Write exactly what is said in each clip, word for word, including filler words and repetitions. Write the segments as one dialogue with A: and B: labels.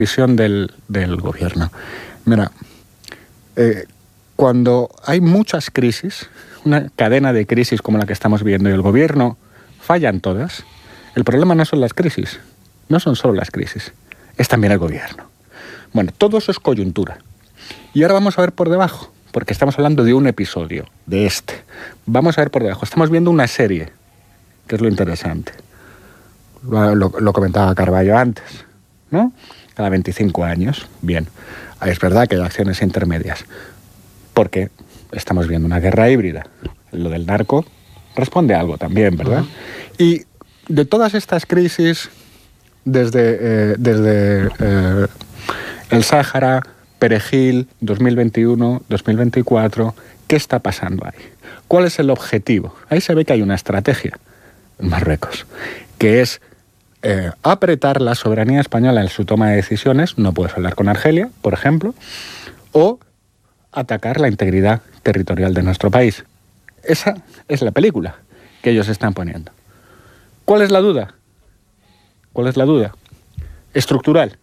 A: visión del, del gobierno. Mira, eh, cuando hay muchas crisis, una cadena de crisis como la que estamos viendo y el gobierno fallan todas, el problema no son las crisis, no son solo las crisis, es también el gobierno. Bueno, todo eso es coyuntura. Y ahora vamos a ver por debajo, porque estamos hablando de un episodio, de este. Vamos a ver por debajo, estamos viendo una serie, que es lo interesante. Lo, lo, lo comentaba Carballo antes, ¿no? Cada veinticinco años, bien. Es verdad que hay acciones intermedias, porque estamos viendo una guerra híbrida. Lo del narco responde a algo también, ¿verdad? Uh-huh. Y de todas estas crisis, desde, eh, desde eh, el Sáhara, Perejil, dos mil veintiuno, dos mil veinticuatro, ¿qué está pasando ahí? ¿Cuál es el objetivo? Ahí se ve que hay una estrategia en Marruecos, que es eh, apretar la soberanía española en su toma de decisiones, no puedes hablar con Argelia, por ejemplo, o atacar la integridad territorial de nuestro país. Esa es la película que ellos están poniendo. ¿Cuál es la duda? ¿Cuál es la duda? Estructural.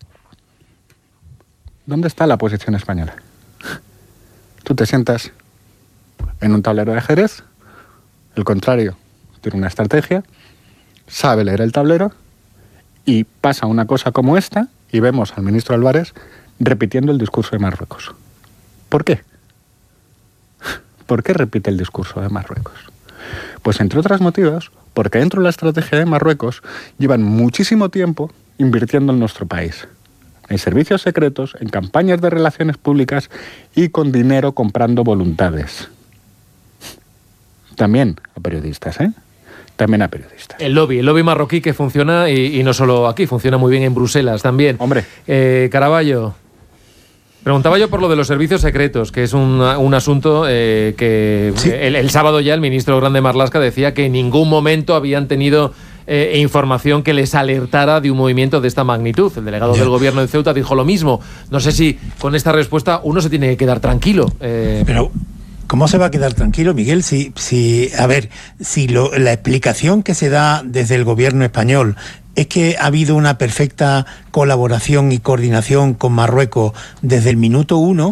A: ¿Dónde está la posición española? Tú te sientas en un tablero de ajedrez, el contrario tiene una estrategia, sabe leer el tablero y pasa una cosa como esta y vemos al ministro Álvarez repitiendo el discurso de Marruecos. ¿Por qué? ¿Por qué repite el discurso de Marruecos? Pues entre otros motivos, porque dentro de la estrategia de Marruecos llevan muchísimo tiempo invirtiendo en nuestro país. En servicios secretos, en campañas de relaciones públicas y con dinero comprando voluntades. También a periodistas, ¿eh? También a periodistas.
B: El lobby, el lobby marroquí que funciona, y, y no solo aquí, funciona muy bien en Bruselas también.
A: Hombre.
B: Eh, Caraballo, preguntaba yo por lo de los servicios secretos, que es un, un asunto eh, que sí. el, el sábado ya el ministro Grande Marlaska decía que en ningún momento habían tenido eh, información que les alertara de un movimiento de esta magnitud. El delegado yeah. del gobierno de Ceuta dijo lo mismo. No sé si con esta respuesta uno se tiene que quedar tranquilo. Eh,
C: Pero... ¿Cómo se va a quedar tranquilo, Miguel? Si, si a ver, si lo, la explicación que se da desde el gobierno español es que ha habido una perfecta colaboración y coordinación con Marruecos desde el minuto uno,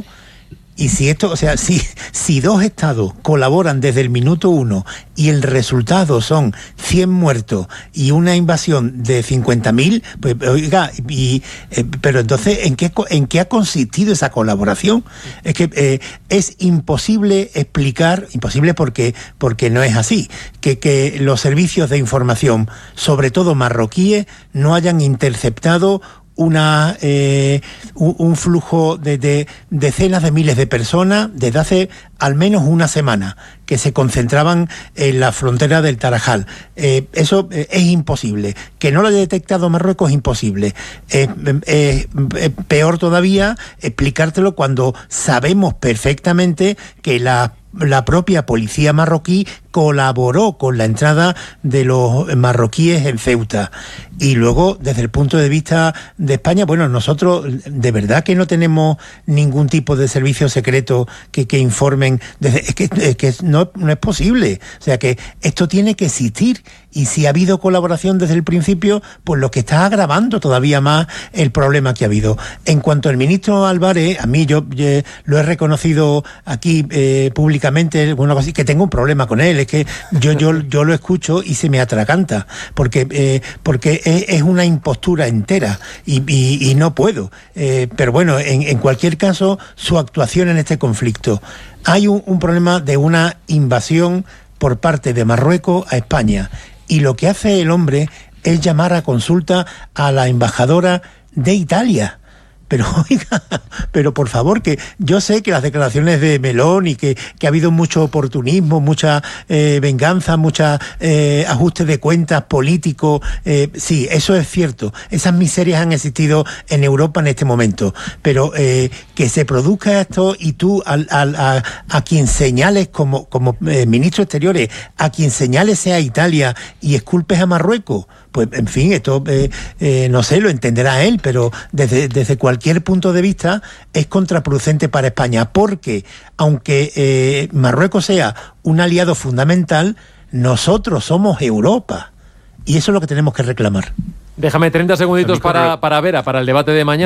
C: y si esto, o sea, si, si dos estados colaboran desde el minuto uno y el resultado son cien muertos y una invasión de cincuenta mil, pues oiga, y, eh, pero entonces, ¿en qué, ¿en qué ha consistido esa colaboración? Es que eh, es imposible explicar, imposible porque, porque no es así, que, que los servicios de información, sobre todo marroquíes, no hayan interceptado una eh, un, un flujo de, de decenas de miles de personas desde hace al menos una semana que se concentraban en la frontera del Tarajal. Eh, eso eh, es imposible. Que no lo haya detectado Marruecos es imposible. Eh, eh, eh, peor todavía explicártelo cuando sabemos perfectamente que la la propia policía marroquí colaboró con la entrada de los marroquíes en Ceuta. Y luego, desde el punto de vista de España, bueno, nosotros de verdad que no tenemos ningún tipo de servicio secreto que, que informen. Desde, es que, es que no, no es posible. O sea que esto tiene que existir. Y si ha habido colaboración desde el principio, pues lo que está agravando todavía más el problema que ha habido. En cuanto al ministro Álvarez, a mí yo, yo lo he reconocido aquí eh, públicamente, bueno, así que tengo un problema con él, es que yo yo yo lo escucho y se me atraganta, porque eh, porque es, es una impostura entera y, y, y no puedo. Eh, pero bueno, en, en cualquier caso, su actuación en este conflicto. Hay un, un problema de una invasión por parte de Marruecos a España. Y lo que hace el hombre es llamar a consulta a la embajadora de Italia. Pero, oiga, pero por favor, que yo sé que las declaraciones de Melón y que, que ha habido mucho oportunismo, mucha eh, venganza, mucha eh, ajuste de cuentas político, eh, sí, eso es cierto. Esas miserias han existido en Europa en este momento. Pero eh, que se produzca esto y tú al, al, a, a quien señales como, como eh, ministro de Exteriores, a quien señales sea Italia y esculpes a Marruecos, pues en fin, esto eh, eh, no sé, lo entenderá él, pero desde, desde cualquier punto de vista es contraproducente para España, porque aunque eh, Marruecos sea un aliado fundamental, nosotros somos Europa y eso es lo que tenemos que reclamar.
B: Déjame treinta segunditos para, para Vera, para el debate de mañana.